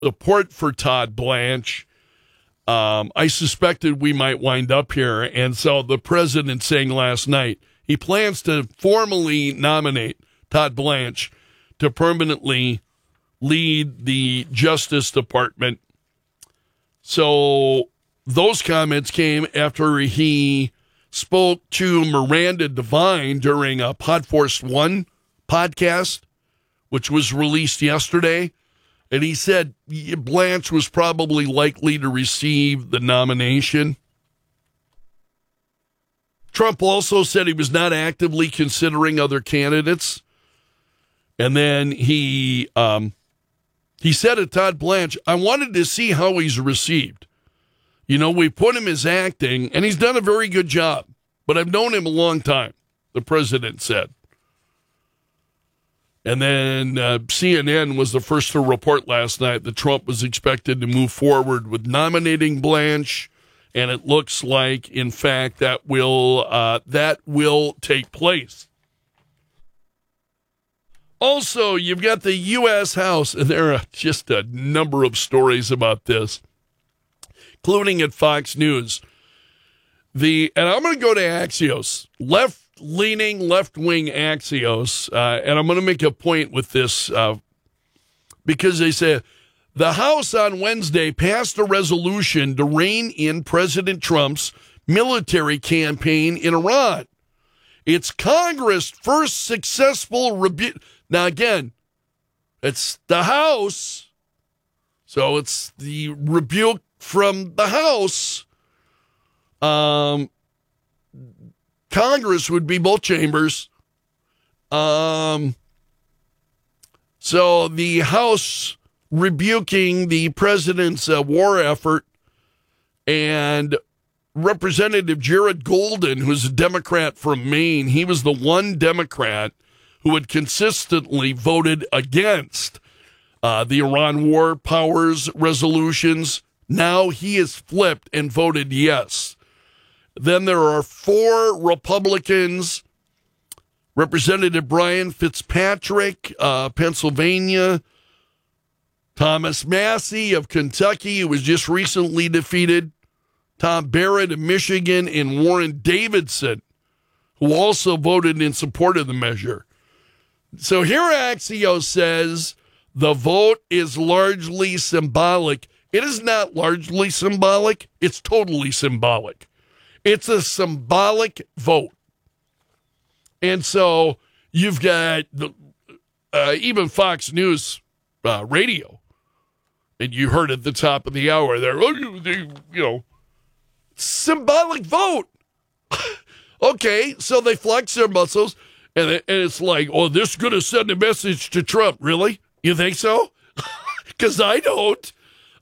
support for Todd Blanche. I suspected we might wind up here. And so the president saying last night he plans to formally nominate Todd Blanche to permanently lead the Justice Department. So those comments came after he spoke to Miranda Devine during a Podforce One podcast, which was released yesterday. And he said Blanche was probably likely to receive the nomination. Trump also said he was not actively considering other candidates. And then he said to Todd Blanche, I wanted to see how he's received. You know, we put him as acting, and he's done a very good job. But I've known him a long time, the president said. And then CNN was the first to report last night that Trump was expected to move forward with nominating Blanche, and it looks like, in fact, that will take place. Also, you've got the U.S. House, and there are just a number of stories about this, including at Fox News. And I'm going to go to Axios, left-leaning, left-wing Axios, and I'm going to make a point with this because they say the House on Wednesday passed a resolution to rein in President Trump's military campaign in Iran. It's Congress' first successful rebuke. Now, again, it's the House, so it's the rebuke from the House. Congress would be both chambers. So the House rebuking the president's war effort, and Representative Jared Golden, who's a Democrat from Maine, he was the one Democrat who had consistently voted against the Iran war powers resolutions. Now he has flipped and voted yes. Then there are 4 Republicans, Representative Brian Fitzpatrick, Pennsylvania, Thomas Massie of Kentucky, who was just recently defeated, Tom Barrett of Michigan, and Warren Davidson, who also voted in support of the measure. So here Axios says the vote is largely symbolic. It is not largely symbolic. It's totally symbolic. It's a symbolic vote. And so you've got even Fox News radio, and you heard at the top of the hour there, symbolic vote. Okay, so they flex their muscles, and it's like, oh, this is going to send a message to Trump. Really? You think so? Because I don't.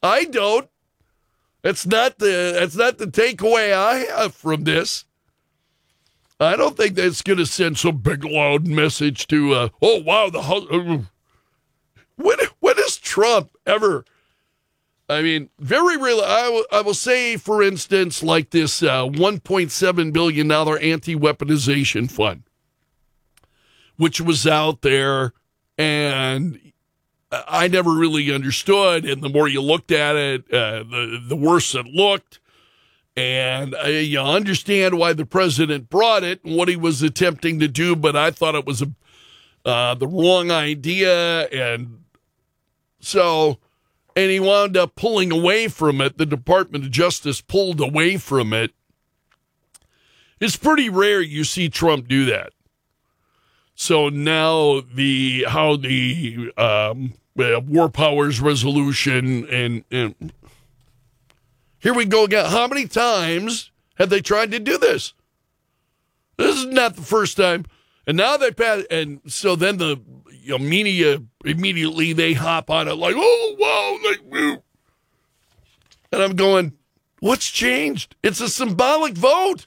That's not the takeaway I have from this. I don't think that's going to send some big loud message to, oh wow, the House. When has Trump ever? I mean, very rarely. I will say, for instance, like this $1.7 billion anti-weaponization fund, which was out there, and I never really understood. And the more you looked at it, the worse it looked. And you understand why the president brought it and what he was attempting to do, but I thought it was the wrong idea. And so, and he wound up pulling away from it. The Department of Justice pulled away from it. It's pretty rare you see Trump do that. So now how the war powers resolution and here we go again. How many times have they tried to do this? This is not the first time. And now they pass, and so then the media immediately they hop on it like, oh wow, and I'm going, what's changed? It's a symbolic vote.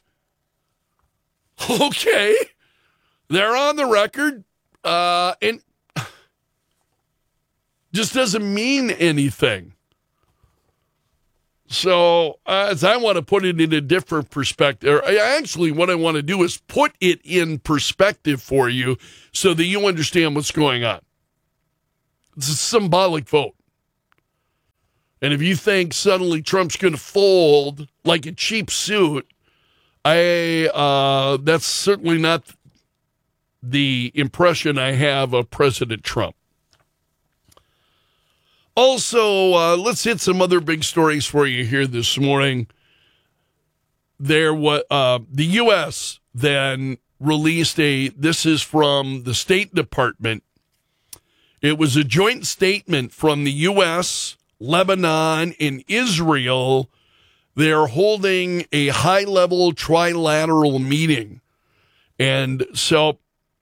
Okay, they're on the record, and just doesn't mean anything. So as I want to put it in a different perspective, actually what I want to do is put it in perspective for you so that you understand what's going on. It's a symbolic vote. And if you think suddenly Trump's going to fold like a cheap suit, that's certainly not the impression I have of President Trump. Also, let's hit some other big stories for you here this morning. The U.S. then released this is from the State Department. It was a joint statement from the U.S., Lebanon, and Israel. They're holding a high-level trilateral meeting. And so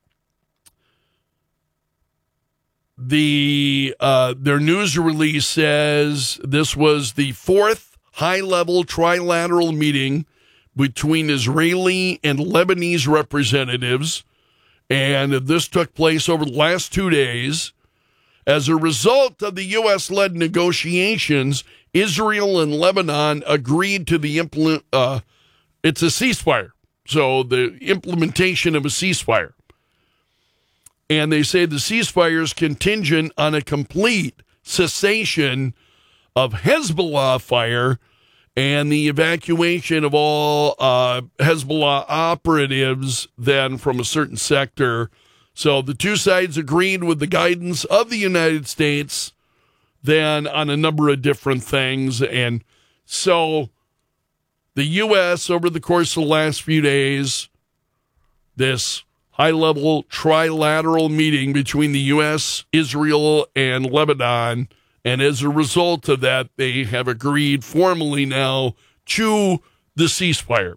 their news release says this was the fourth high-level trilateral meeting between Israeli and Lebanese representatives, and this took place over the last 2 days. As a result of the U.S.-led negotiations, Israel and Lebanon agreed to it's a ceasefire, so the implementation of a ceasefire. And they say the ceasefire is contingent on a complete cessation of Hezbollah fire and the evacuation of all Hezbollah operatives then from a certain sector. So the two sides agreed with the guidance of the United States then on a number of different things. And so the U.S., over the course of the last few days, this high-level trilateral meeting between the U.S., Israel, and Lebanon. And as a result of that, they have agreed formally now to the ceasefire.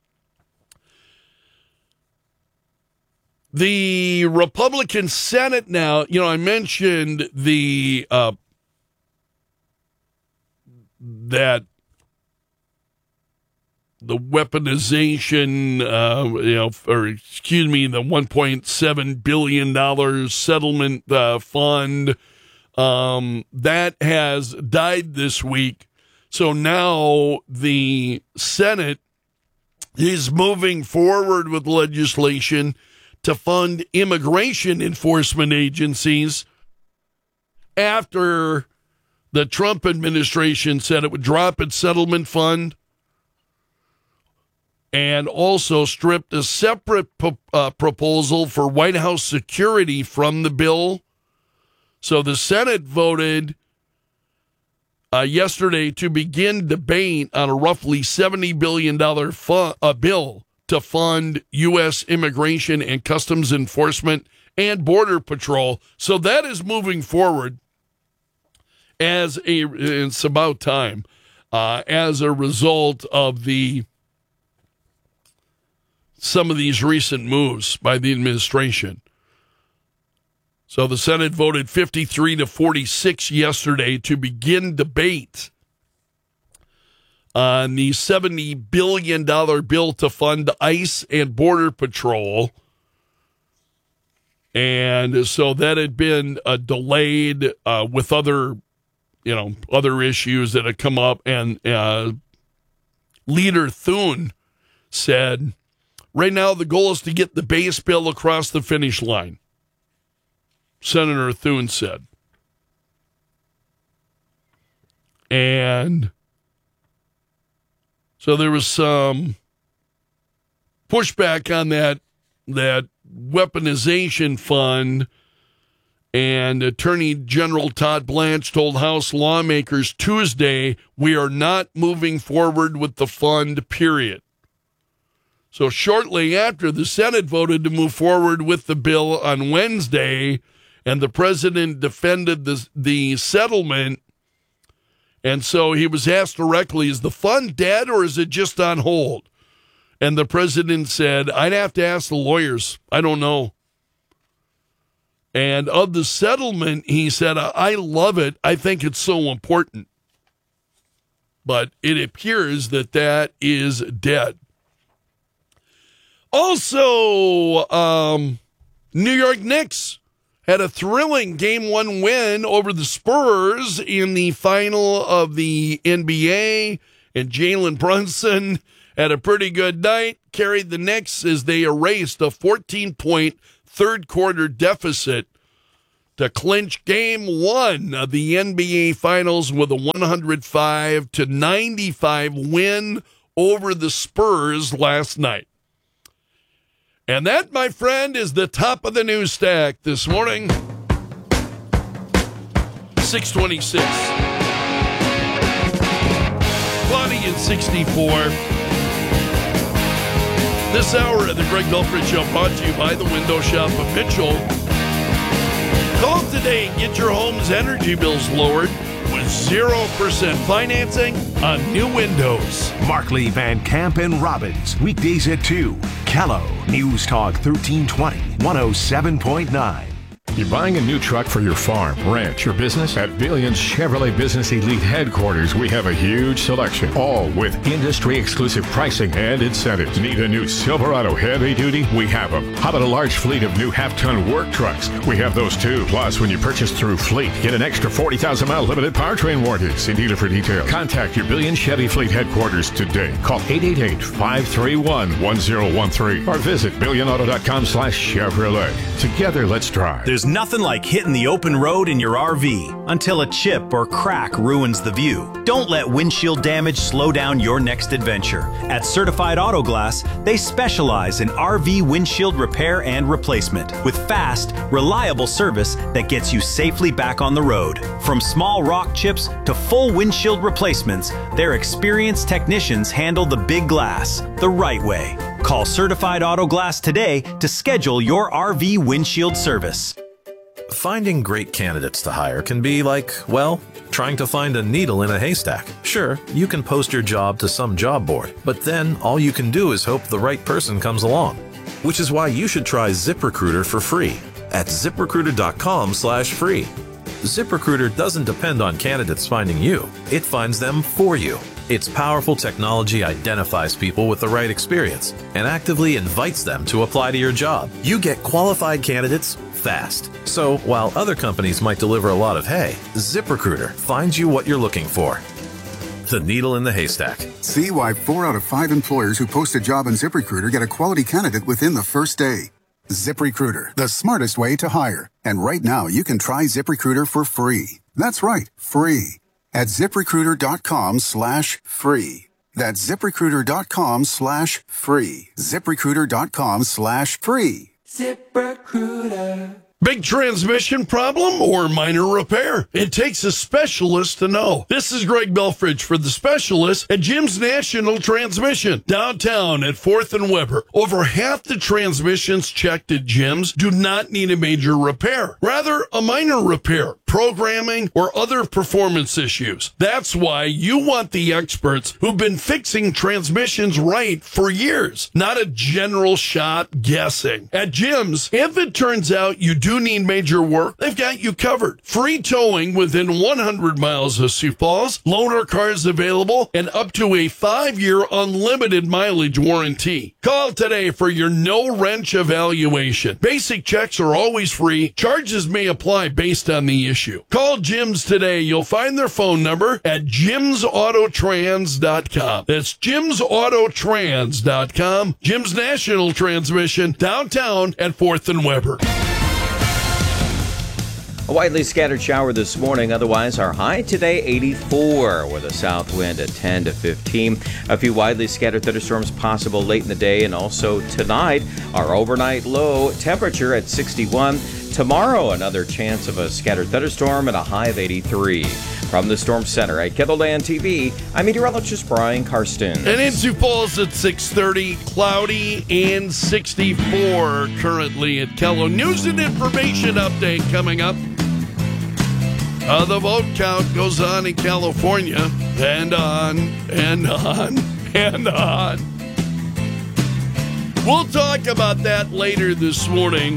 The Republican Senate now, I mentioned that the weaponization, the $1.7 billion settlement fund, that has died this week. So now the Senate is moving forward with legislation to fund immigration enforcement agencies after the Trump administration said it would drop its settlement fund and also stripped a separate proposal for White House security from the bill. So the Senate voted yesterday to begin debate on a roughly $70 billion bill to fund U.S. immigration and customs enforcement and border patrol. So that is moving forward it's about time, as a result of some of these recent moves by the administration. So the Senate voted 53-46 yesterday to begin debate on the $70 billion bill to fund ICE and Border Patrol. And so that had been delayed with other issues that had come up. And Leader Thune said, right now the goal is to get the base bill across the finish line. Senator Thune said. And so there was some pushback on that weaponization fund, and Attorney General Todd Blanche told House lawmakers Tuesday, we are not moving forward with the fund, period. So shortly after, the Senate voted to move forward with the bill on Wednesday, and the president defended the settlement. And so he was asked directly, is the fund dead or is it just on hold? And the president said, I'd have to ask the lawyers. I don't know. And of the settlement, he said, I love it. I think it's so important. But it appears that is dead. Also, New York Knicks had a thrilling Game 1 win over the Spurs in the final of the NBA, and Jalen Brunson had a pretty good night, carried the Knicks as they erased a 14-point third-quarter deficit to clinch Game 1 of the NBA Finals with a 105-95 win over the Spurs last night. And that, my friend, is the top of the news stack this morning. 626. Cloudy and 64. This hour of the Greg Belford Show brought to you by the Window Shop of Mitchell. Call today and get your home's energy bills lowered with 0% financing on new windows. Markley, Van Camp, and Robbins. Weekdays at 2. Callow. News Talk 1320. 107.9. You're buying a new truck for your farm, ranch, or business? At Billions Chevrolet Business Elite Headquarters, we have a huge selection, all with industry-exclusive pricing and incentives. Need a new Silverado heavy duty? We have them. How about a large fleet of new half-ton work trucks? We have those too. Plus, when you purchase through Fleet, get an extra 40,000-mile limited powertrain warranty. See dealer for details. Contact your Billions Chevy Fleet Headquarters today. Call 888-531-1013 or visit billionauto.com/Chevrolet. Together, let's drive. There's nothing like hitting the open road in your RV until a chip or crack ruins the view. Don't let windshield damage slow down your next adventure. At Certified Auto Glass, they specialize in RV windshield repair and replacement with fast, reliable service that gets you safely back on the road. From small rock chips to full windshield replacements, their experienced technicians handle the big glass the right way. Call Certified Auto Glass today to schedule your RV windshield service. Finding great candidates to hire can be like, well, trying to find a needle in a haystack. Sure, you can post your job to some job board, but then all you can do is hope the right person comes along. Which is why you should try ZipRecruiter for free at ZipRecruiter.com/free. ZipRecruiter doesn't depend on candidates finding you. It finds them for you. Its powerful technology identifies people with the right experience and actively invites them to apply to your job. You get qualified candidates fast. So while other companies might deliver a lot of hay, ZipRecruiter finds you what you're looking for. The needle in the haystack. See why 4 out of 5 employers who post a job on ZipRecruiter get a quality candidate within the first day. ZipRecruiter, the smartest way to hire. And right now, you can try ZipRecruiter for free. That's right, free. At ZipRecruiter.com/free. That's ZipRecruiter.com/free. ZipRecruiter.com/free. ZipRecruiter. Big transmission problem or minor repair? It takes a specialist to know. This is Greg Belfridge for the specialist at Jim's National Transmission, downtown at 4th and Weber. Over half the transmissions checked at Jim's do not need a major repair, rather a minor repair, programming, or other performance issues. That's why you want the experts who've been fixing transmissions right for years, not a general shot guessing. At Jim's, if it turns out you do need major work, they've got you covered. Free towing within 100 miles of Sioux Falls, loaner cars available, and up to a 5-year unlimited mileage warranty. Call today for your no-wrench evaluation. Basic checks are always free. Charges may apply based on the issue. Call Jim's today. You'll find their phone number at jimsautotrans.com. That's jimsautotrans.com. Jim's National Transmission, downtown at 4th and Weber. A widely scattered shower this morning. Otherwise, our high today, 84, with a south wind at 10 to 15. A few widely scattered thunderstorms possible late in the day, and also tonight, our overnight low temperature at 61. Tomorrow, another chance of a scattered thunderstorm and a high of 83. From the Storm Center at KENDLE-DAN TV, I'm meteorologist Brian Karsten. And in Sioux Falls at 6:30, cloudy and 64 currently at Kello. News and information update coming up. The vote count goes on in California, and on, and on, and on. We'll talk about that later this morning.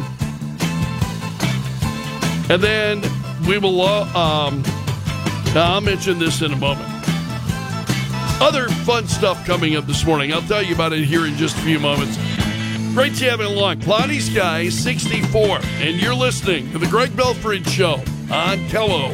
And then we will, I'll mention this in a moment. Other fun stuff coming up this morning. I'll tell you about it here in just a few moments. Great to have you along. Cloudy skies, 64. And you're listening to The Greg Belfridge Show on Kello.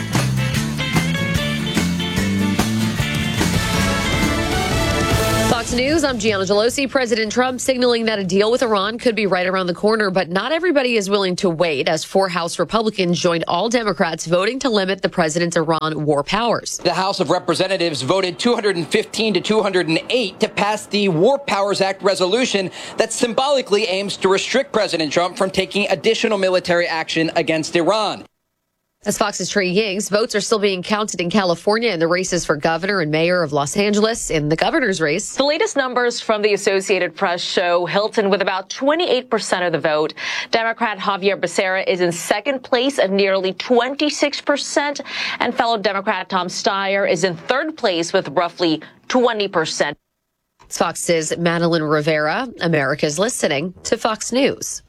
Fox News, I'm Gianna Gelosi. President Trump signaling that a deal with Iran could be right around the corner, but not everybody is willing to wait as 4 House Republicans joined all Democrats voting to limit the president's Iran war powers. The House of Representatives voted 215 to 208 to pass the War Powers Act resolution that symbolically aims to restrict President Trump from taking additional military action against Iran. As Fox's Trey Yings, votes are still being counted in California in the races for governor and mayor of Los Angeles. In the governor's race, the latest numbers from the Associated Press show Hilton with about 28% of the vote. Democrat Javier Becerra is in second place at nearly 26%, and fellow Democrat Tom Steyer is in third place with roughly 20%. Fox's Madeline Rivera. America's listening to Fox News.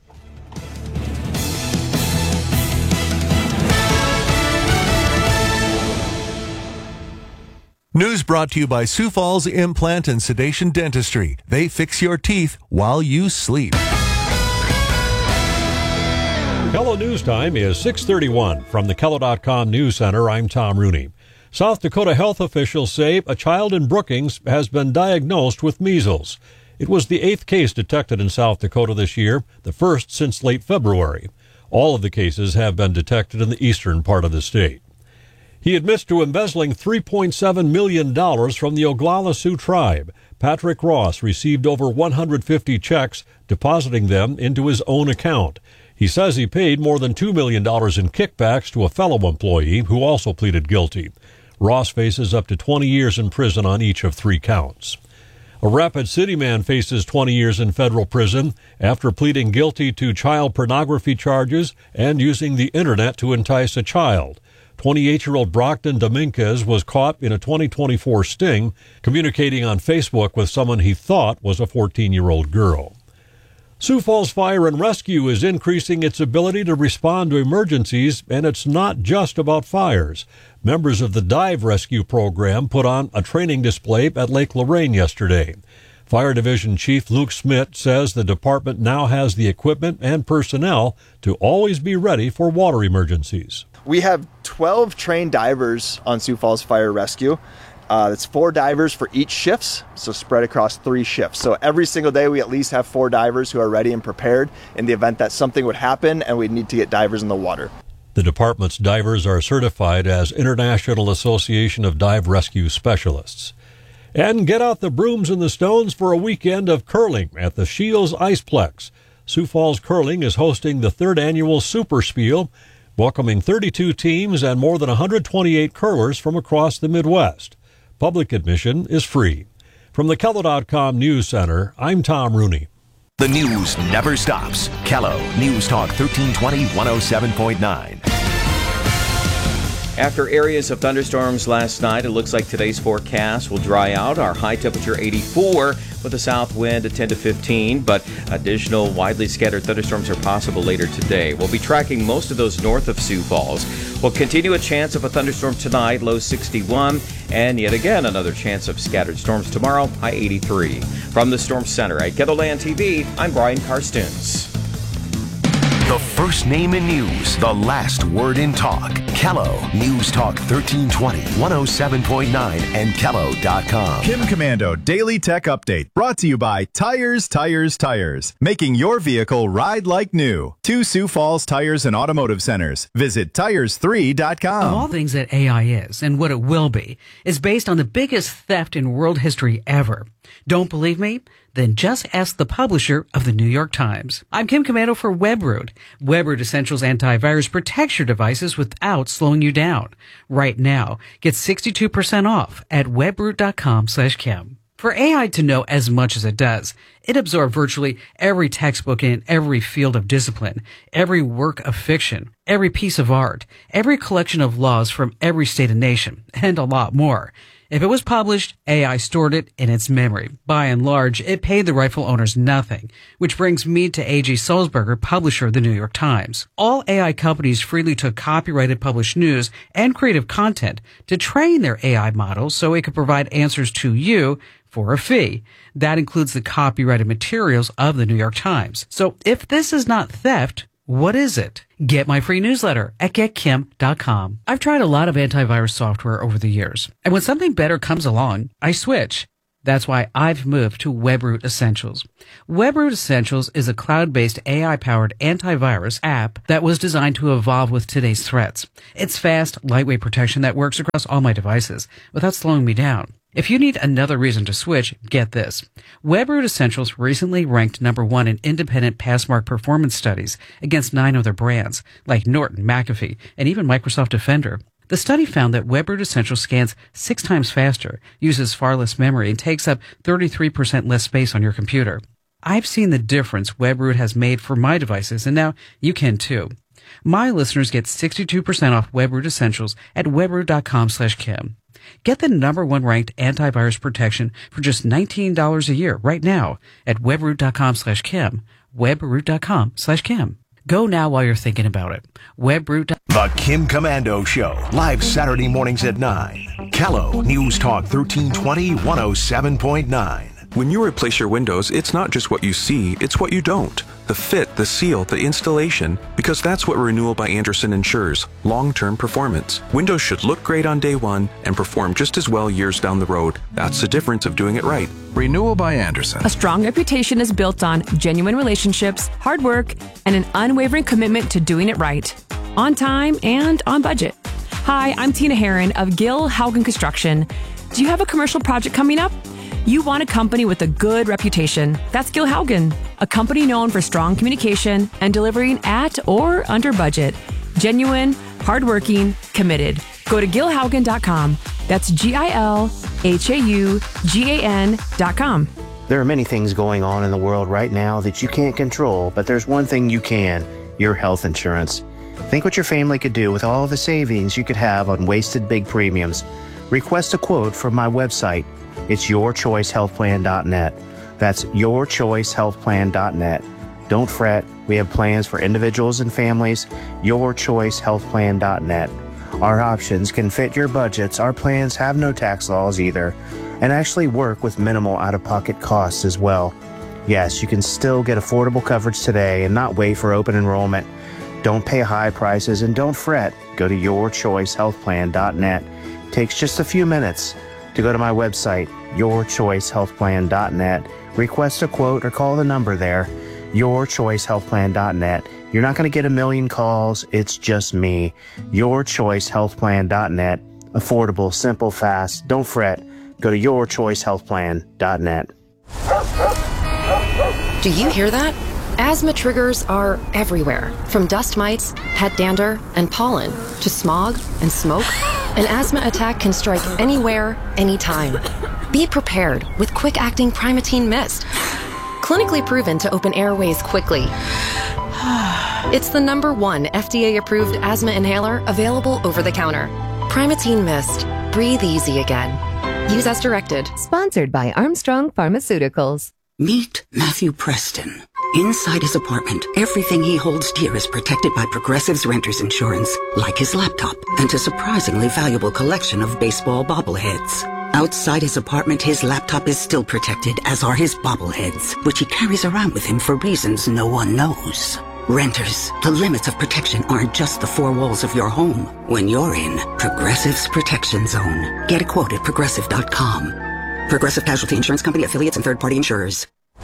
News brought to you by Sioux Falls Implant and Sedation Dentistry. They fix your teeth while you sleep. Hello News Time is 6:31. From the Kello.com News Center, I'm Tom Rooney. South Dakota health officials say a child in Brookings has been diagnosed with measles. It was the 8th case detected in South Dakota this year, the first since late February. All of the cases have been detected in the eastern part of the state. He admits to embezzling $3.7 million from the Oglala Sioux tribe. Patrick Ross received over 150 checks, depositing them into his own account. He says he paid more than $2 million in kickbacks to a fellow employee who also pleaded guilty. Ross faces up to 20 years in prison on each of 3 counts. A Rapid City man faces 20 years in federal prison after pleading guilty to child pornography charges and using the internet to entice a child. 28-year-old Brockton Dominguez was caught in a 2024 sting, communicating on Facebook with someone he thought was a 14-year-old girl. Sioux Falls Fire and Rescue is increasing its ability to respond to emergencies, and it's not just about fires. Members of the Dive Rescue program put on a training display at Lake Lorraine yesterday. Fire Division Chief Luke Smith says the department now has the equipment and personnel to always be ready for water emergencies. We have 12 trained divers on Sioux Falls Fire Rescue. It's 4 divers for each shifts, so spread across 3 shifts. So every single day we at least have 4 divers who are ready and prepared in the event that something would happen and we'd need to get divers in the water. The department's divers are certified as International Association of Dive Rescue Specialists. And get out the brooms and the stones for a weekend of curling at the Shields Iceplex. Sioux Falls Curling is hosting the 3rd annual Super Spiel, welcoming 32 teams and more than 128 curlers from across the Midwest. Public admission is free. From the Kello.com News Center, I'm Tom Rooney. The news never stops. Kello News Talk 1320 107.9. After areas of thunderstorms last night, it looks like today's forecast will dry out. Our high temperature 84 with a south wind at 10 to 15, but additional widely scattered thunderstorms are possible later today. We'll be tracking most of those north of Sioux Falls. We'll continue a chance of a thunderstorm tonight, low 61, and yet again another chance of scattered storms tomorrow, high 83. From the Storm Center at Kettleland TV, I'm Brian Karstuns. The first name in news, the last word in talk. Kello News Talk 1320 107.9 and Kello.com. Kim Commando Daily Tech Update brought to you by Tires, making your vehicle ride like new. 2 Sioux Falls Tires and Automotive Centers. Visit tires3.com. Of all things that AI is and what it will be is based on the biggest theft in world history ever. Don't believe me? Then just ask the publisher of the New York Times. I'm Kim Commando for WebRoot. WebRoot Essentials Antivirus protects your devices without slowing you down. Right now, get 62% off at webroot.com/Kim. For AI to know as much as it does, it absorbed virtually every textbook in every field of discipline, every work of fiction, every piece of art, every collection of laws from every state and nation, and a lot more. If it was published, AI stored it in its memory. By and large, it paid the rightful owners nothing, which brings me to A.G. Sulzberger, publisher of the New York Times. All AI companies freely took copyrighted published news and creative content to train their AI models so it could provide answers to you for a fee. That includes the copyrighted materials of the New York Times. So if this is not theft, what is it? Get my free newsletter at getkim.com. I've tried a lot of antivirus software over the years, and when something better comes along, I switch. That's why I've moved to WebRoot Essentials. WebRoot Essentials is a cloud-based AI-powered antivirus app that was designed to evolve with today's threats. It's fast, lightweight protection that works across all my devices without slowing me down. If you need another reason to switch, get this. WebRoot Essentials recently ranked number 1 in independent Passmark performance studies against 9 other brands, like Norton, McAfee, and even Microsoft Defender. The study found that WebRoot Essentials scans 6 times faster, uses far less memory, and takes up 33% less space on your computer. I've seen the difference WebRoot has made for my devices, and now you can too. My listeners get 62% off WebRoot Essentials at webroot.com/Kim. Get the number 1 ranked antivirus protection for just $19 a year right now at webroot.com/Kim. webroot.com/Kim. Go now while you're thinking about it. WebRoot. The Kim Komando Show, live Saturday mornings at 9. Kello News Talk 1320 107.9. When you replace your windows, it's not just what you see, it's what you don't. The fit, the seal, the installation, because that's what Renewal by Andersen ensures, long-term performance. Windows should look great on day one and perform just as well years down the road. That's the difference of doing it right. Renewal by Andersen. A strong reputation is built on genuine relationships, hard work, and an unwavering commitment to doing it right. On time and on budget. Hi, I'm Tina Herron of Gil Haugen Construction. Do you have a commercial project coming up? You want a company with a good reputation. That's Gil Haugen, a company known for strong communication and delivering at or under budget. Genuine, hardworking, committed. Go to gilhaugen.com. That's GILHAUGAN.com. There are many things going on in the world right now that you can't control, but there's one thing you can, your health insurance. Think what your family could do with all the savings you could have on wasted big premiums. Request a quote from my website. It's yourchoicehealthplan.net. That's yourchoicehealthplan.net. Don't fret. We have plans for individuals and families. Yourchoicehealthplan.net. Our options can fit your budgets. Our plans have no tax laws either, and actually work with minimal out-of-pocket costs as well. Yes, you can still get affordable coverage today and not wait for open enrollment. Don't pay high prices and don't fret. Go to yourchoicehealthplan.net. It takes just a few minutes to go to my website, yourchoicehealthplan.net. Request a quote or call the number there, yourchoicehealthplan.net. You're not going to get a million calls. It's just me. Yourchoicehealthplan.net. Affordable, simple, fast. Don't fret. Go to yourchoicehealthplan.net. Do you hear that? Asthma triggers are everywhere, from dust mites, pet dander, and pollen, to smog and smoke. An asthma attack can strike anywhere, anytime. Be prepared with quick-acting Primatene Mist. Clinically proven to open airways quickly. It's the number 1 FDA-approved asthma inhaler available over the counter. Primatene Mist. Breathe easy again. Use as directed. Sponsored by Armstrong Pharmaceuticals. Meet Matthew Preston. Inside his apartment, everything he holds dear is protected by Progressive's renter's insurance, like his laptop and a surprisingly valuable collection of baseball bobbleheads. Outside his apartment, his laptop is still protected, as are his bobbleheads, which he carries around with him for reasons no one knows. Renters, the limits of protection aren't just the 4 walls of your home. When you're in Progressive's Protection Zone, get a quote at Progressive.com. Progressive Casualty Insurance Company, affiliates, and third-party insurers.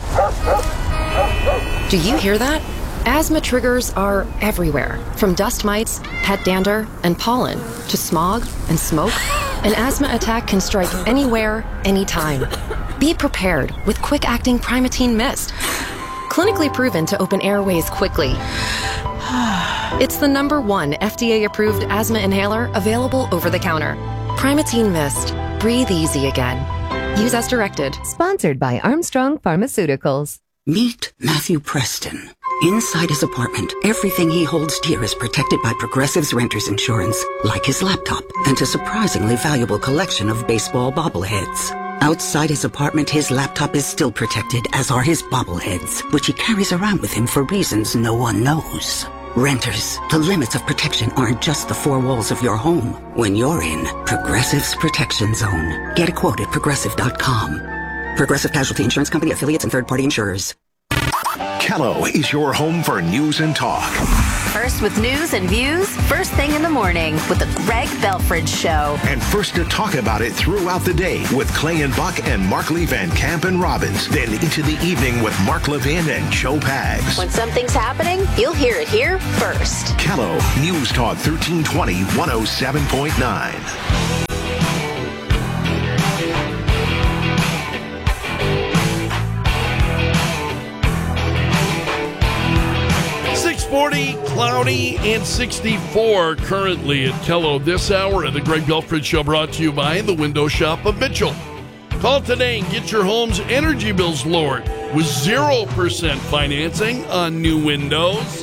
Do you hear that? Asthma triggers are everywhere, from dust mites, pet dander, and pollen, to smog and smoke. An asthma attack can strike anywhere, anytime. Be prepared with quick-acting Primatene Mist. Clinically proven to open airways quickly. It's the number 1 FDA-approved asthma inhaler available over the counter. Primatene Mist. Breathe easy again. Use as directed. Sponsored by Armstrong Pharmaceuticals. Meet Matthew Preston. Inside his apartment, everything he holds dear is protected by Progressive's renter's insurance, like his laptop and a surprisingly valuable collection of baseball bobbleheads. Outside his apartment, his laptop is still protected, as are his bobbleheads, which he carries around with him for reasons no one knows. Renters, the limits of protection aren't just the 4 walls of your home. When you're in Progressive's Protection Zone, get a quote at Progressive.com. Progressive Casualty Insurance Company, affiliates, and third-party insurers. Kello is your home for news and talk. First with news and views, first thing in the morning with the Greg Belfridge Show. And first to talk about it throughout the day with Clay and Buck and Markley, Van Camp, and Robbins. Then into the evening with Mark Levin and Joe Pags. When something's happening, you'll hear it here first. Kello, News Talk 1320, 107.9. 40, cloudy, and 64 currently at Kello. This hour of the Greg Belfridge Show brought to you by the Window Shop of Mitchell. Call today and get your home's energy bills lowered with 0% financing on new windows.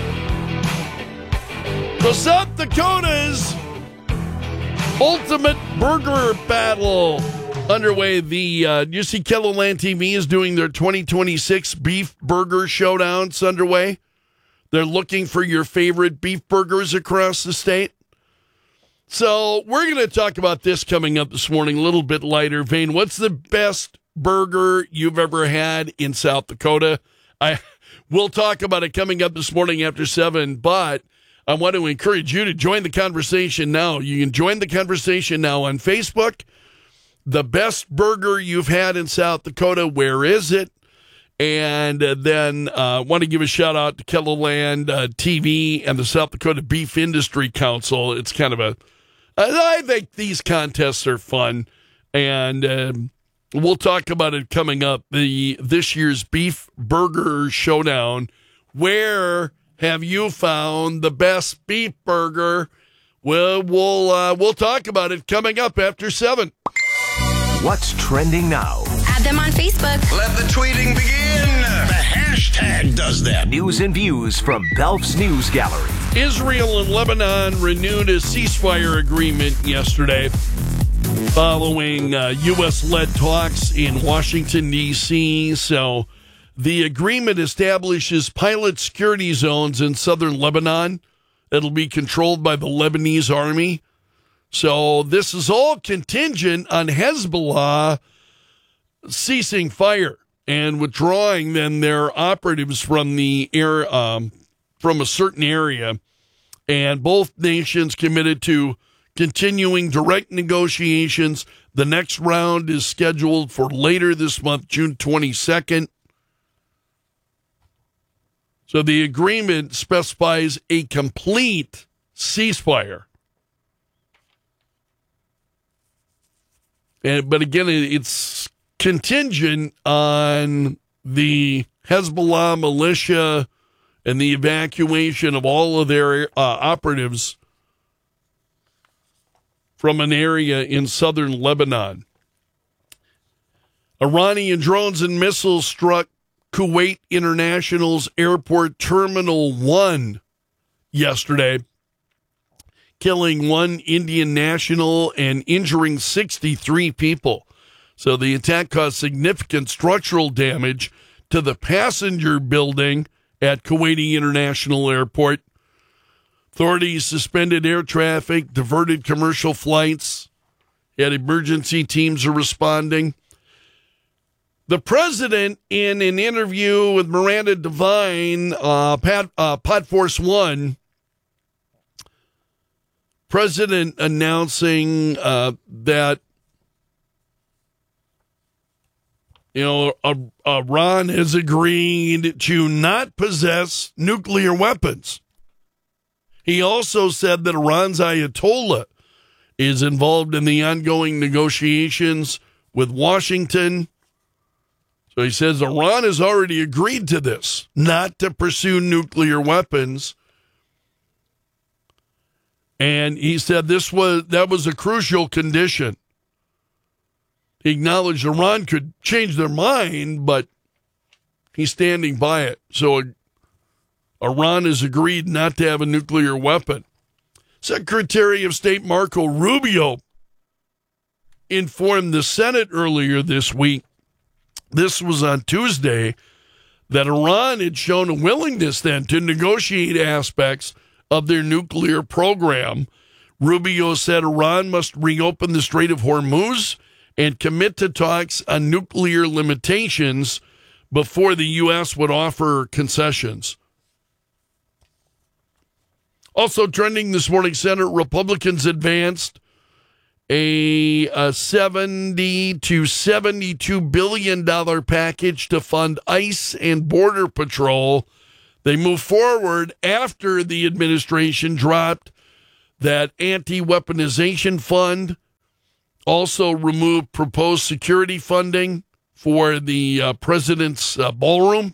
The South Dakota's Ultimate Burger Battle underway. You see KELOLAND TV is doing their 2026 Beef Burger Showdowns underway. They're looking for your favorite beef burgers across the state. So we're going to talk about this coming up this morning, a little bit lighter vein. What's the best burger you've ever had in South Dakota? We'll talk about it coming up this morning after 7, but I want to encourage you to join the conversation now. You can join the conversation now on Facebook. The best burger you've had in South Dakota, where is it? And then want to give a shout-out to KELOLAND TV and the South Dakota Beef Industry Council. It's kind of I think these contests are fun, and we'll talk about it coming up, this year's Beef Burger Showdown. Where have you found the best beef burger? Well, we'll talk about it coming up after 7. What's trending now? Add them on Facebook. Let the tweeting begin. The hashtag does that. News and views from Belf's News Gallery. Israel and Lebanon renewed a ceasefire agreement yesterday following U.S.-led talks in Washington, D.C. So the agreement establishes pilot security zones in southern Lebanon. It'll be controlled by the Lebanese army. So this is all contingent on Hezbollah ceasing fire and withdrawing then their operatives from the air, from a certain area. And both nations committed to continuing direct negotiations. The next round is scheduled for later this month, June 22nd. So the agreement specifies a complete ceasefire. But again, it's contingent on the Hezbollah militia and the evacuation of all of their operatives from an area in southern Lebanon. Iranian drones and missiles struck Kuwait International's Airport Terminal 1 yesterday, killing one Indian national and injuring 63 people. So the attack caused significant structural damage to the passenger building at Kuwaiti International Airport. Authorities suspended air traffic, diverted commercial flights, and emergency teams are responding. The president, in an interview with Miranda Devine, Pod Force One, president announcing that, Iran has agreed to not possess nuclear weapons. He also said that Iran's Ayatollah is involved in the ongoing negotiations with Washington. So he says Iran has already agreed to this, not to pursue nuclear weapons. And he said that was a crucial condition. He acknowledged Iran could change their mind, but he's standing by it. So Iran has agreed not to have a nuclear weapon. Secretary of State Marco Rubio informed the Senate earlier this week, this was on Tuesday, that Iran had shown a willingness then to negotiate aspects of their nuclear program. Rubio said Iran must reopen the Strait of Hormuz and commit to talks on nuclear limitations before the U.S. would offer concessions. Also trending this morning, Senate Republicans advanced a $70 to $72 billion package to fund ICE and Border Patrol. They moved forward after the administration dropped that anti-weaponization fund, also removed proposed security funding for the president's ballroom.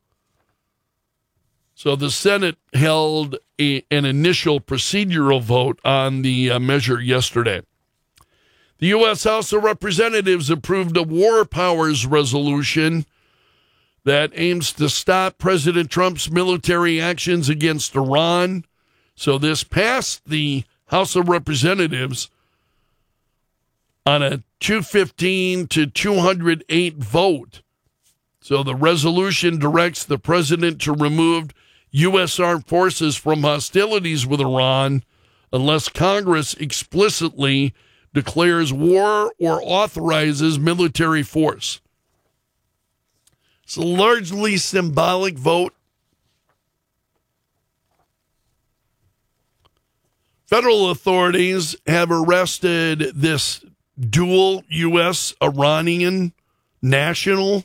So the Senate held an initial procedural vote on the measure yesterday. The U.S. House of Representatives approved a war powers resolution that aims to stop President Trump's military actions against Iran. So this passed the House of Representatives on a 215 to 208 vote. So the resolution directs the president to remove U.S. armed forces from hostilities with Iran unless Congress explicitly declares war or authorizes military force. It's a largely symbolic vote. Federal authorities have arrested this dual U.S.-Iranian national,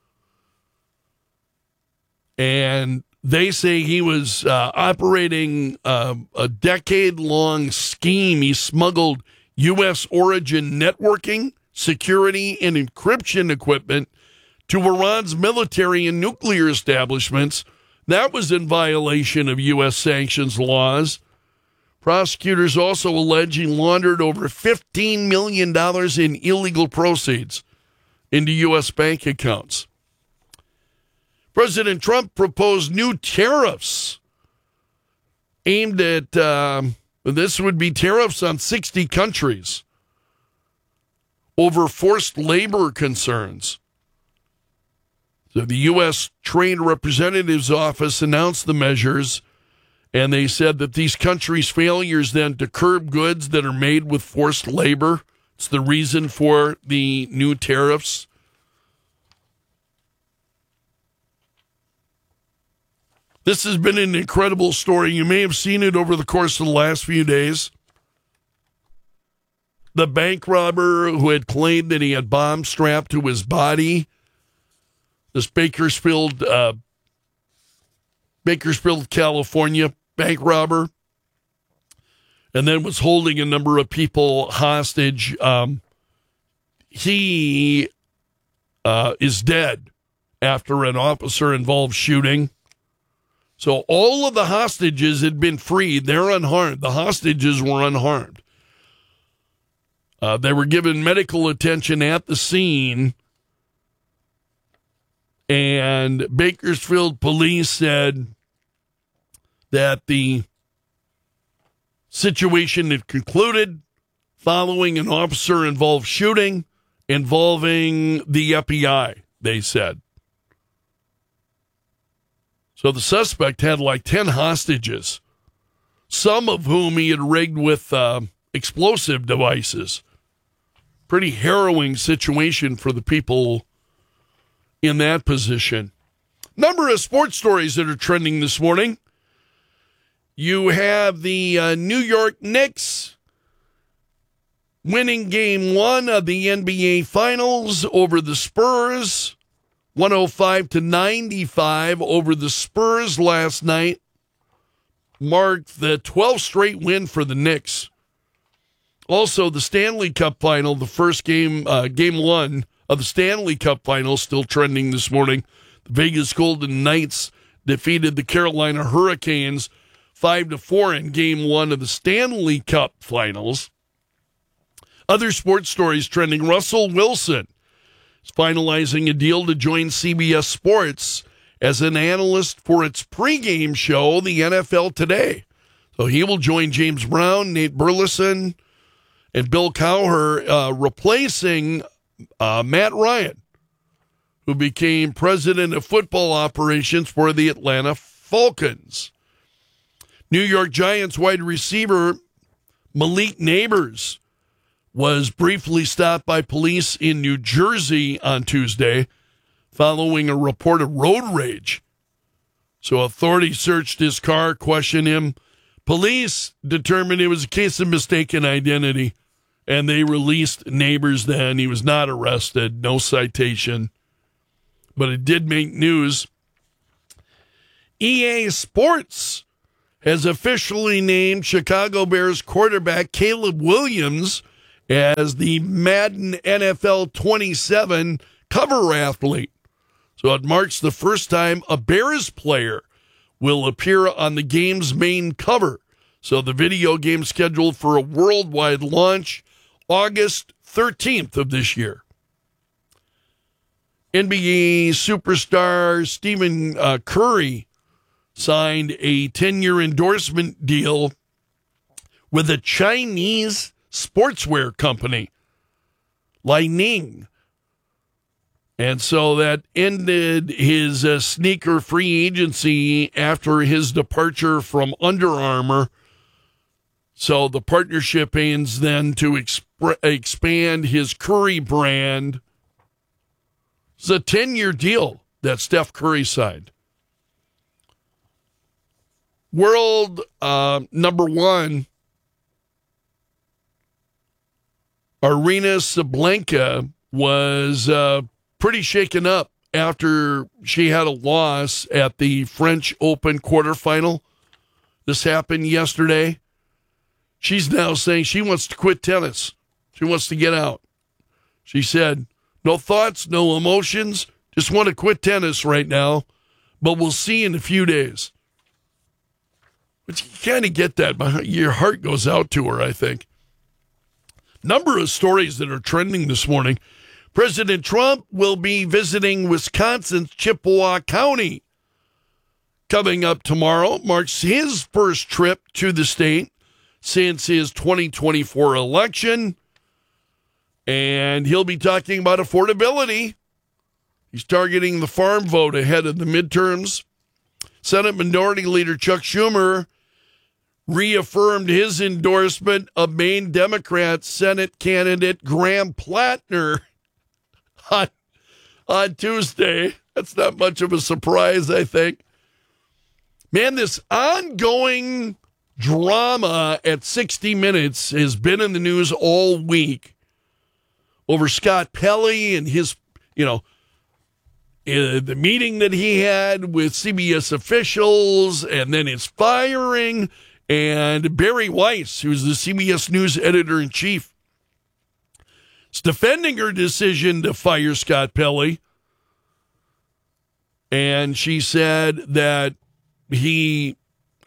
and they say he was operating a decade-long scheme. He smuggled U.S. origin networking, security, and encryption equipment to Iran's military and nuclear establishments. That was in violation of U.S. sanctions laws. Prosecutors also allege he laundered over $15 million in illegal proceeds into U.S. bank accounts. President Trump proposed new tariffs aimed at, this would be tariffs on 60 countries over forced labor concerns. So the U.S. Trade Representative's Office announced the measures, and they said that these countries' failures then to curb goods that are made with forced labor, it's the reason for the new tariffs. This has been an incredible story. You may have seen it over the course of the last few days. The bank robber who had claimed that he had bombs strapped to his body, this Bakersfield, California bank robber, and then was holding a number of people hostage. He is dead after an officer-involved shooting. So all of the hostages had been freed. They're unharmed. The hostages were unharmed. They were given medical attention at the scene. And Bakersfield police said that the situation had concluded following an officer-involved shooting involving the FBI, they said. So the suspect had like 10 hostages, some of whom he had rigged with explosive devices. Pretty harrowing situation for the people in that position. Number of sports stories that are trending this morning. You have the New York Knicks winning game 1 of the NBA Finals over the Spurs. 105-95 over the Spurs last night marked the 12th straight win for the Knicks. Also, the Stanley Cup Final, the first game, game 1 of the Stanley Cup Final, still trending this morning. The Vegas Golden Knights defeated the Carolina Hurricanes 5-4 in game 1 of the Stanley Cup Finals. Other sports stories trending. Russell Wilson is finalizing a deal to join CBS Sports as an analyst for its pregame show, the NFL Today. So he will join James Brown, Nate Burleson, and Bill Cowher, replacing Matt Ryan, who became president of football operations for the Atlanta Falcons. New York Giants wide receiver Malik Nabers was briefly stopped by police in New Jersey on Tuesday following a report of road rage. So authorities searched his car, questioned him, Police determined it was a case of mistaken identity, and they released neighbors then. He was not arrested, no citation, but it did make news. EA Sports has officially named Chicago Bears quarterback Caleb Williams as the Madden NFL 27 cover athlete. So it marks the first time a Bears player will appear on the game's main cover. So the video game scheduled for a worldwide launch August 13th of this year. NBA superstar Stephen Curry signed a 10-year endorsement deal with a Chinese sportswear company, Li Ning. And so that ended his sneaker free agency after his departure from Under Armour. So the partnership aims then to expand his Curry brand. It's a 10-year deal that Steph Curry signed. World number one, Aryna Sabalenka, was pretty shaken up after she had a loss at the French Open quarterfinal. This happened yesterday. She's now saying she wants to quit tennis. She wants to get out. She said, no thoughts, no emotions, just want to quit tennis right now, but we'll see in a few days. But you kind of get that. Your heart goes out to her, I think. Number of stories that are trending this morning. President Trump will be visiting Wisconsin's Chippewa County coming up tomorrow. Marks his first trip to the state since his 2024 election. And he'll be talking about affordability. He's targeting the farm vote ahead of the midterms. Senate Minority Leader Chuck Schumer reaffirmed his endorsement of Maine Democrat Senate candidate Graham Plattner on Tuesday. That's not much of a surprise, I think. Man, this ongoing drama at 60 Minutes has been in the news all week over Scott Pelley and his, the meeting that he had with CBS officials and then his firing, and Barry Weiss, who's the CBS News editor-in-chief, is defending her decision to fire Scott Pelley. And she said that the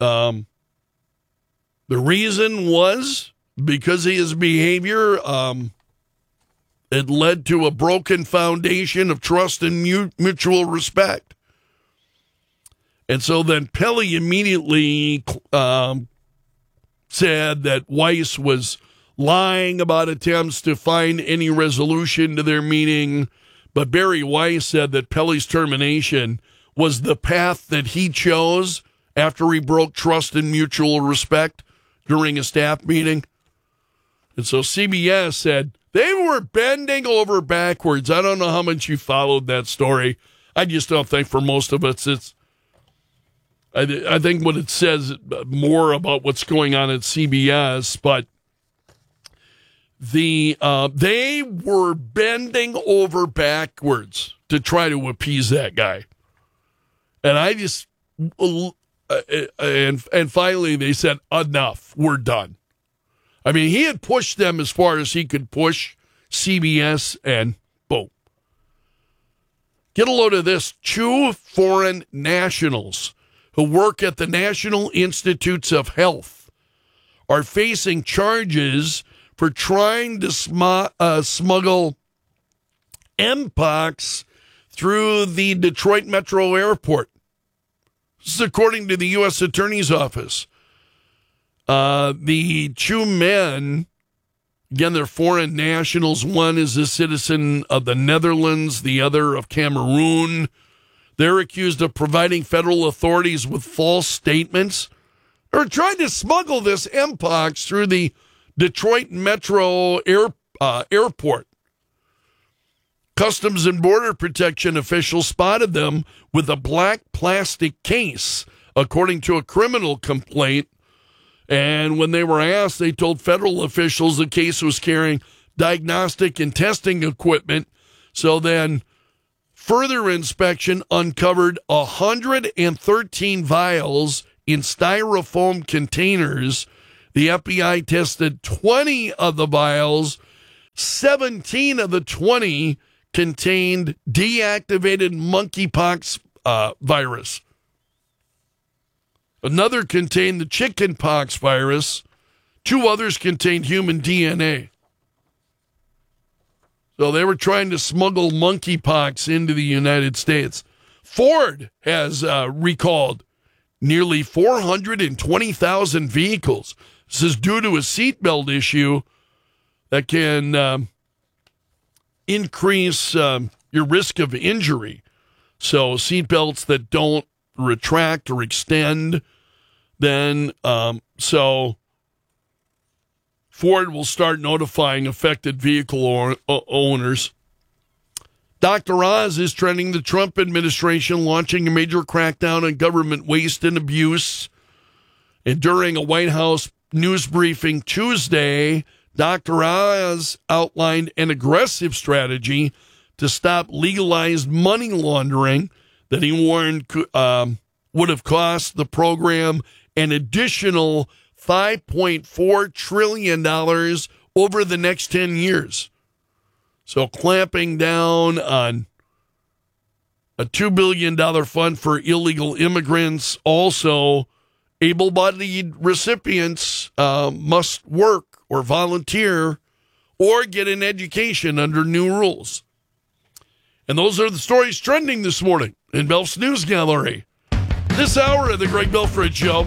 reason was because of his behavior. It led to a broken foundation of trust and mutual respect. And so then Pelley immediately said that Weiss was lying about attempts to find any resolution to their meeting. But Barry Weiss said that Pelley's termination was the path that he chose after he broke trust and mutual respect during a staff meeting. And so CBS said they were bending over backwards. I don't know how much you followed that story. I just don't think for most of us I think what it says more about what's going on at CBS, but they were bending over backwards to try to appease that guy. And I just and finally they said, enough, we're done. I mean, he had pushed them as far as he could push CBS, and boom. Get a load of this. 2 foreign nationals who work at the National Institutes of Health are facing charges for trying to smuggle Mpox through the Detroit Metro Airport. This is according to the U.S. Attorney's Office. The 2 men, again, they're foreign nationals. One is a citizen of the Netherlands, the other of Cameroon. They're accused of providing federal authorities with false statements. They're trying to smuggle this Mpox through the Detroit Metro Airport. Customs and Border Protection officials spotted them with a black plastic case, according to a criminal complaint And when they were asked, they told federal officials the case was carrying diagnostic and testing equipment. So then further inspection uncovered 113 vials in styrofoam containers. The FBI tested 20 of the vials. 17 of the 20 contained deactivated monkeypox virus. Another contained the chickenpox virus. 2 others contained human DNA. So they were trying to smuggle monkeypox into the United States. Ford has recalled nearly 420,000 vehicles. This is due to a seatbelt issue that can increase your risk of injury. So seatbelts that don't retract or extend, then so Ford will start notifying affected vehicle owners. Dr. Oz is trending. The Trump administration launching a major crackdown on government waste and abuse. And during a White House news briefing Tuesday, Dr. Oz outlined an aggressive strategy to stop legalized money laundering that he warned would have cost the program an additional $5.4 trillion over the next 10 years. So clamping down on a $2 billion fund for illegal immigrants. Also, able-bodied recipients must work or volunteer or get an education under new rules. And those are the stories trending this morning in Belf's News Gallery. This hour of the Greg Belford Show,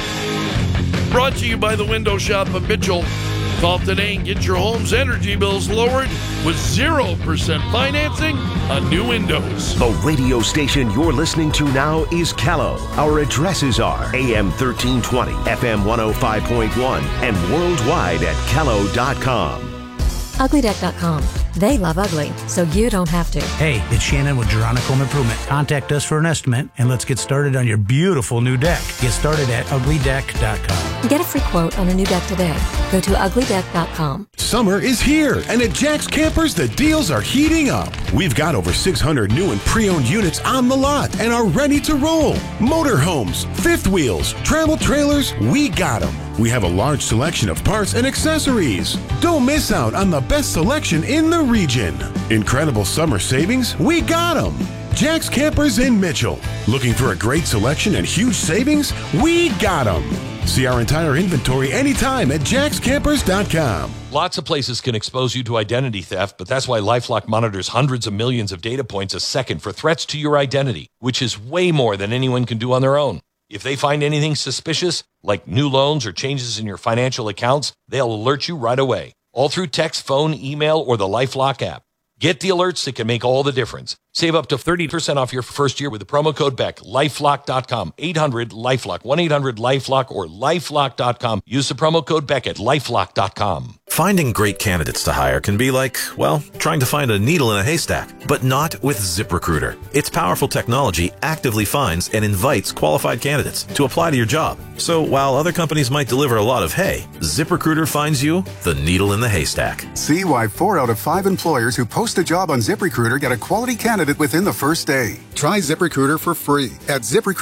brought to you by the Window Shop of Mitchell. Call today and get your home's energy bills lowered with 0% financing on new windows. The radio station you're listening to now is Callow. Our addresses are AM 1320, FM 105.1, and worldwide at Callow.com. Uglydeck.com. They love ugly, so you don't have to. Hey, it's Shannon with Geronica Home Improvement. Contact us for an estimate, and let's get started on your beautiful new deck. Get started at Uglydeck.com. Get a free quote on a new deck today. Go to Uglydeck.com. Summer is here, and at Jack's Campers, the deals are heating up. We've got over 600 new and pre-owned units on the lot and are ready to roll. Motorhomes, fifth wheels, travel trailers, we got them. We have a large selection of parts and accessories. Don't miss out on the best selection in the region. Incredible summer savings, we got them. Jack's Campers in Mitchell. Looking for a great selection and huge savings? We got them. See our entire inventory anytime at jackscampers.com. Lots of places can expose you to identity theft, but that's why LifeLock monitors hundreds of millions of data points a second for threats to your identity, which is way more than anyone can do on their own. If they find anything suspicious, like new loans or changes in your financial accounts, they'll alert you right away, all through text, phone, email, or the LifeLock app. Get the alerts that can make all the difference. Save up to 30% off your first year with the promo code BECK. LifeLock.com. 800-LifeLock. 1-800-LifeLock or LifeLock.com. Use the promo code BECK at LifeLock.com. Finding great candidates to hire can be like, well, trying to find a needle in a haystack, but not with ZipRecruiter. Its powerful technology actively finds and invites qualified candidates to apply to your job. So while other companies might deliver a lot of hay, ZipRecruiter finds you the needle in the haystack. See why 4 out of 5 employers who post a job on ZipRecruiter get a quality candidate within the first day. Try ZipRecruiter for free at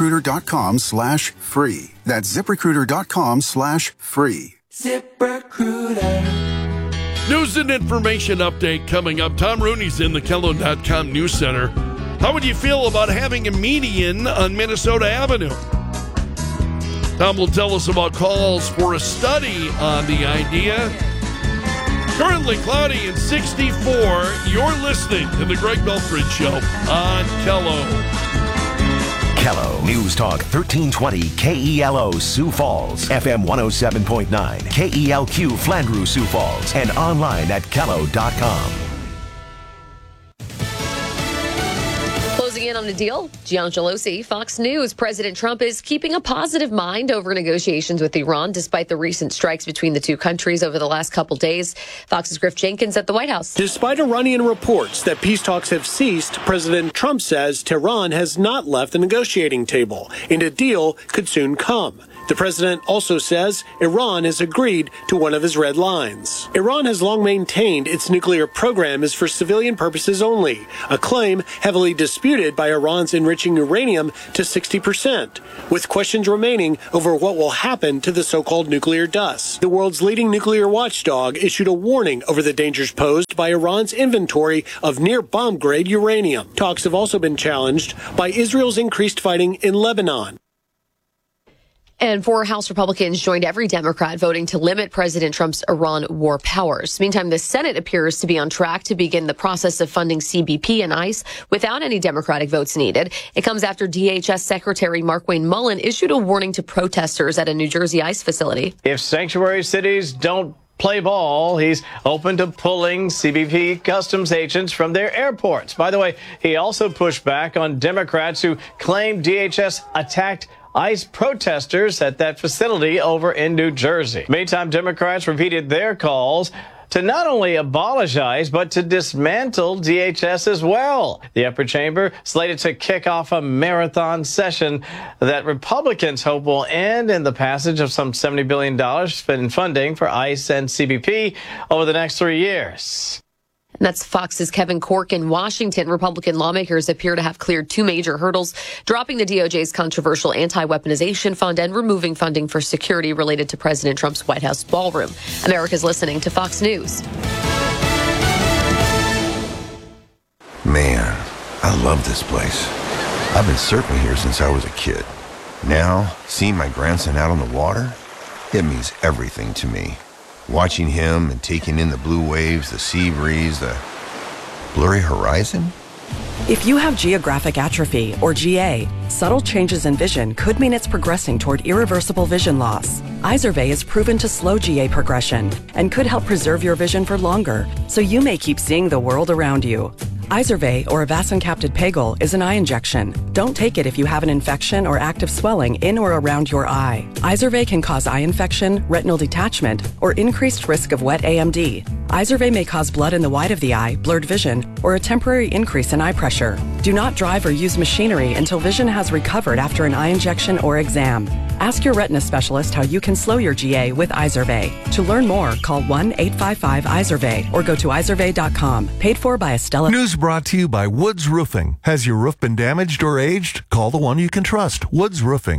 ZipRecruiter.com/free. That's ZipRecruiter.com/free. ZipRecruiter. News and information update coming up. Tom Rooney's in the Kellogg.com News Center. How would you feel about having a median on Minnesota Avenue? Tom will tell us about calls for a study on the idea. Currently cloudy and 64. You're listening to the Greg Belford Show on Kellogg. Kellogg News Talk 1320 KELO Sioux Falls, FM 107.9 KELQ Flandreau Sioux Falls, and online at Kellogg.com. Closing in on a deal, Gian Gelosi, Fox News. President Trump is keeping a positive mind over negotiations with Iran, despite the recent strikes between the two countries over the last couple days. Fox's Griff Jenkins at the White House. Despite Iranian reports that peace talks have ceased, President Trump says Tehran has not left the negotiating table, and a deal could soon come. The president also says Iran has agreed to one of his red lines. Iran has long maintained its nuclear program is for civilian purposes only, a claim heavily disputed by Iran's enriching uranium to 60%, with questions remaining over what will happen to the so-called nuclear dust. The world's leading nuclear watchdog issued a warning over the dangers posed by Iran's inventory of near bomb-grade uranium. Talks have also been challenged by Israel's increased fighting in Lebanon. And 4 House Republicans joined every Democrat voting to limit President Trump's Iran war powers. Meantime, the Senate appears to be on track to begin the process of funding CBP and ICE without any Democratic votes needed. It comes after DHS Secretary Markwayne Mullin issued a warning to protesters at a New Jersey ICE facility. If sanctuary cities don't play ball, he's open to pulling CBP customs agents from their airports. By the way, he also pushed back on Democrats who claim DHS attacked ICE protesters at that facility over in New Jersey. Meantime, Democrats repeated their calls to not only abolish ICE, but to dismantle DHS as well. The upper chamber slated to kick off a marathon session that Republicans hope will end in the passage of some $70 billion in funding for ICE and CBP over the next 3 years. And that's Fox's Kevin Corke in Washington. Republican lawmakers appear to have cleared 2 major hurdles, dropping the DOJ's controversial anti-weaponization fund and removing funding for security related to President Trump's White House ballroom. America's listening to Fox News. Man, I love this place. I've been surfing here since I was a kid. Now, seeing my grandson out on the water, it means everything to me. Watching him and taking in the blue waves, the sea breeze, the blurry horizon. If you have geographic atrophy, or GA, subtle changes in vision could mean it's progressing toward irreversible vision loss. Izervay is proven to slow GA progression and could help preserve your vision for longer, so you may keep seeing the world around you. Izervay, or avacincaptad pegol, is an eye injection. Don't take it if you have an infection or active swelling in or around your eye. Izervay can cause eye infection, retinal detachment, or increased risk of wet AMD. Izervay may cause blood in the white of the eye, blurred vision, or a temporary increase in eye pressure. Do not drive or use machinery until vision has recovered after an eye injection or exam. Ask your retina specialist how you can slow your GA with Izervay. To learn more, call 1-855-IZERVAY or go to izervay.com. Paid for by Estella. News brought to you by Woods Roofing. Has your roof been damaged or aged? Call the one you can trust, Woods Roofing.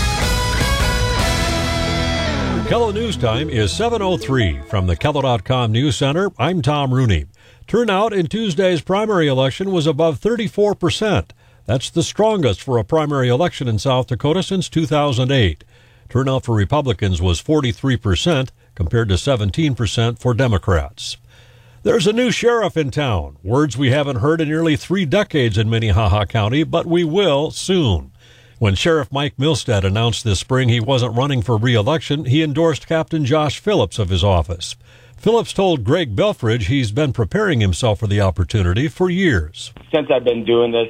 KELO News Time is 7:03. From the KELO.com News Center, I'm Tom Rooney. Turnout in Tuesday's primary election was above 34%. That's the strongest for a primary election in South Dakota since 2008. Turnout for Republicans was 43% compared to 17% for Democrats. There's a new sheriff in town. Words we haven't heard in nearly 3 decades in Minnehaha County, but we will soon. When Sheriff Mike Milstead announced this spring he wasn't running for re-election, he endorsed Captain Josh Phillips of his office. Phillips told Greg Belfridge he's been preparing himself for the opportunity for years. Since I've been doing this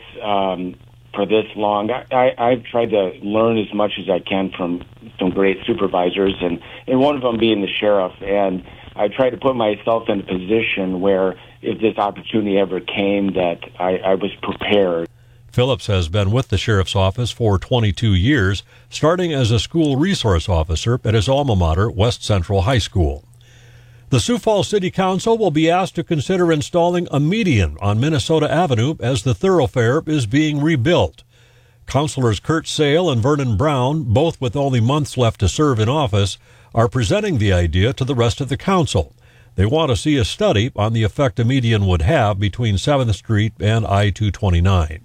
for this long, I've tried to learn as much as I can from some great supervisors, and one of them being the sheriff. And I tried to put myself in a position where if this opportunity ever came, that I was prepared. Phillips has been with the sheriff's office for 22 years, starting as a school resource officer at his alma mater, West Central High School. The Sioux Falls City Council will be asked to consider installing a median on Minnesota Avenue as the thoroughfare is being rebuilt. Councilors Kurt Sale and Vernon Brown, both with only months left to serve in office, are presenting the idea to the rest of the council. They want to see a study on the effect a median would have between 7th Street and I-229.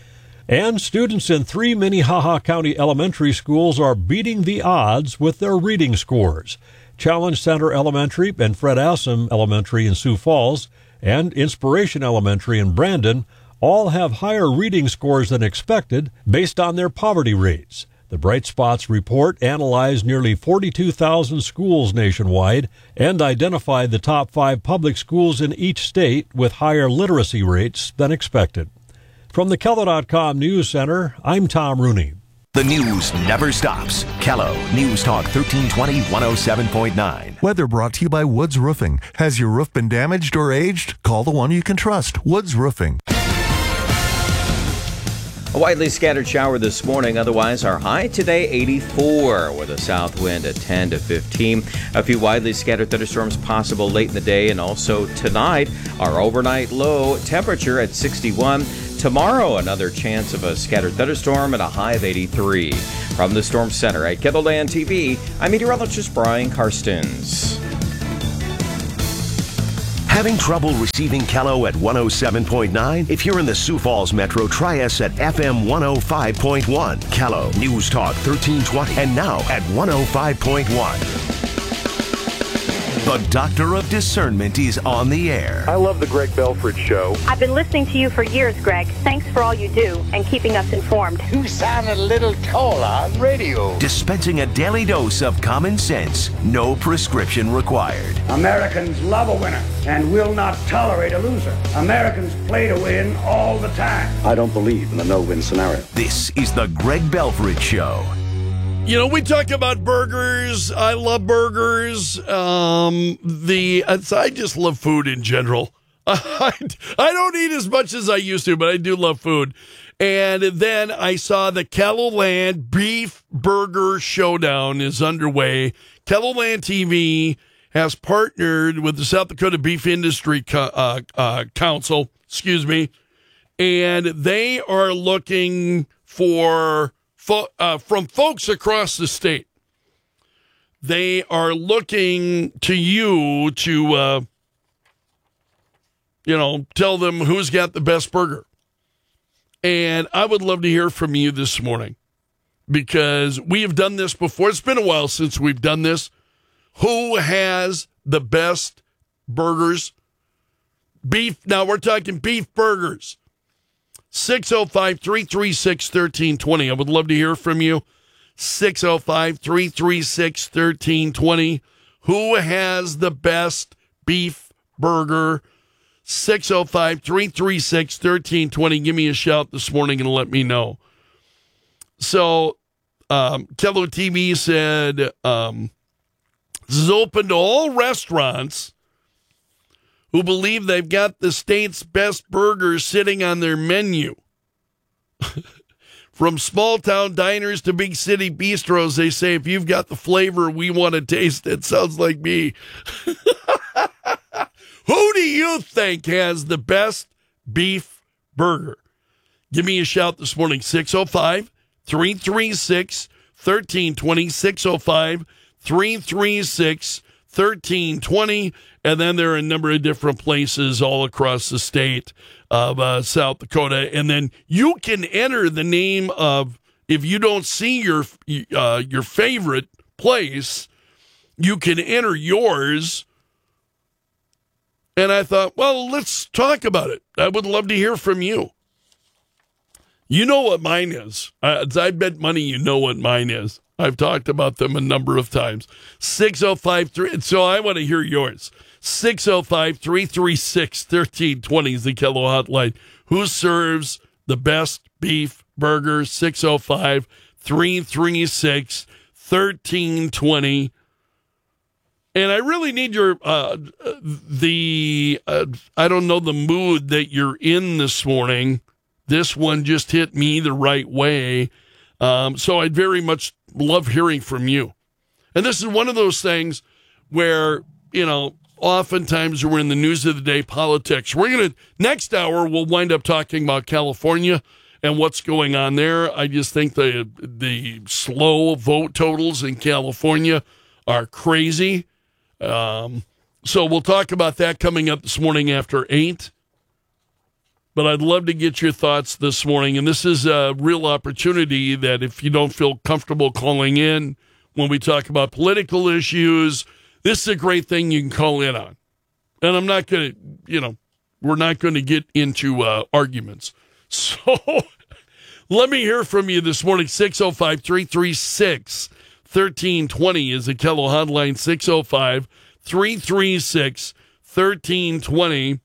And students in 3 Minnehaha County elementary schools are beating the odds with their reading scores. Challenge Center Elementary and Fred Assam Elementary in Sioux Falls and Inspiration Elementary in Brandon all have higher reading scores than expected based on their poverty rates. The Bright Spots report analyzed nearly 42,000 schools nationwide and identified the top 5 public schools in each state with higher literacy rates than expected. From the KELO.com News Center, I'm Tom Rooney. The news never stops. KELO News Talk 1320 107.9. Weather brought to you by Woods Roofing. Has your roof been damaged or aged? Call the one you can trust, Woods Roofing. A widely scattered shower this morning. Otherwise, our high today, 84, with a south wind at 10 to 15. A few widely scattered thunderstorms possible late in the day, and also tonight, our overnight low temperature at 61. Tomorrow, another chance of a scattered thunderstorm and a high of 83. From the Storm Center at KELOLAND TV, I'm meteorologist Brian Karstens. Having trouble receiving Kello at 107.9? If you're in the Sioux Falls Metro, try us at FM 105.1. Kello News Talk 1320, and now at 105.1. The Doctor of Discernment is on the air. I love the Greg Belford Show. I've been listening to you for years, Greg. Thanks for all you do and keeping us informed. You sound a little taller on radio. Dispensing a daily dose of common sense, no prescription required. Americans love a winner and will not tolerate a loser. Americans play to win all the time. I don't believe in the no-win scenario. This is the Greg Belford Show. You know, we talk about burgers. I love burgers. I just love food in general. I don't eat as much as I used to, but I do love food. And then I saw the KELOLAND Beef Burger Showdown is underway. KELOLAND TV has partnered with the South Dakota Beef Industry Council, and they are looking for from folks across the state. They are looking to you to, tell them who's got the best burger. And I would love to hear from you this morning because we have done this before. It's been a while since we've done this. Who has the best burgers? Beef. Now we're talking beef burgers. 605-336-1320. I would love to hear from you. 605-336-1320. Who has the best beef burger? 605-336-1320. Give me a shout this morning and let me know. So, Kello TV said, this is open to all restaurants who believe they've got the state's best burgers sitting on their menu. From small-town diners to big city bistros, they say, if you've got the flavor, we want to taste it. Sounds like me. Who do you think has the best beef burger? Give me a shout this morning, 605-336-1320, 605-336-1320. And then there are a number of different places all across the state of South Dakota. And then you can enter the name of, if you don't see your favorite place, you can enter yours. And I thought, well, let's talk about it. I would love to hear from you. You know what mine is. I bet money you know what mine is. I've talked about them a number of times. 605-3. So I want to hear yours. 605-336-1320 is the Kello hotline. Who serves the best beef burger? 605-336-1320. And I really need your, I don't know the mood that you're in this morning. This one just hit me the right way. So I'd very much love hearing from you. And this is one of those things where, oftentimes we're in the news of the day, politics. Next hour, we'll wind up talking about California and what's going on there. I just think the slow vote totals in California are crazy. So we'll talk about that coming up this morning after 8. But I'd love to get your thoughts this morning. And this is a real opportunity that if you don't feel comfortable calling in when we talk about political issues, this is a great thing you can call in on. And I'm not going to, we're not going to get into arguments. So let me hear from you this morning. 605-336-1320 is the Kello hotline. 605-336-1320.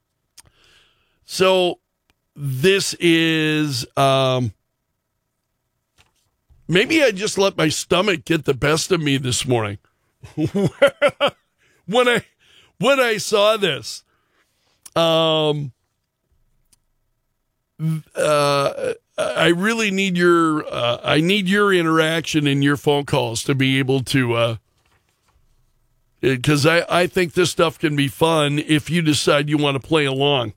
So this is, maybe I just let my stomach get the best of me this morning. when I saw this, I really need your interaction and your phone calls to be able to, because I think this stuff can be fun if you decide you want to play along.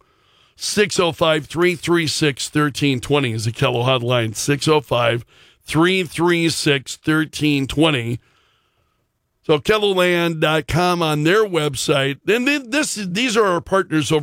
605-336-1320 is the Kello hotline. 605-336-1320. So KELLOLAND.com on their website. And these are our partners over